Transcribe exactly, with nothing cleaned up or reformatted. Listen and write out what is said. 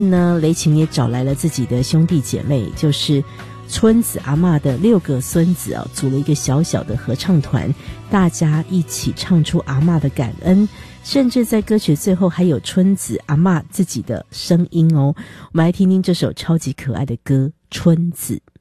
呢，雷琴也找来了自己的兄弟姐妹，就是春子阿嬷的六个孙子啊，组了一个小小的合唱团，大家一起唱出阿嬷的感恩，甚至在歌曲最后还有春子阿嬷自己的声音哦。我们来听听这首超级可爱的歌《春子》。